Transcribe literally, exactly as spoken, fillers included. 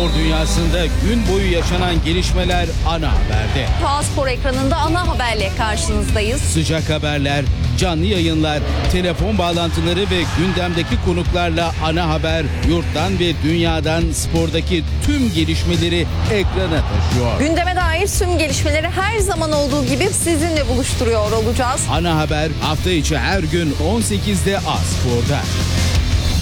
spor dünyasında gün boyu yaşanan gelişmeler ana haberde. T A Spor ekranında ana haberle karşınızdayız. Sıcak haberler, canlı yayınlar, telefon bağlantıları ve gündemdeki konuklarla ana haber yurttan ve dünyadan spordaki tüm gelişmeleri ekrana taşıyor. Gündeme dair tüm gelişmeleri her zaman olduğu gibi sizinle buluşturuyor olacağız. Ana haber hafta içi her gün on sekizde A Spor'da.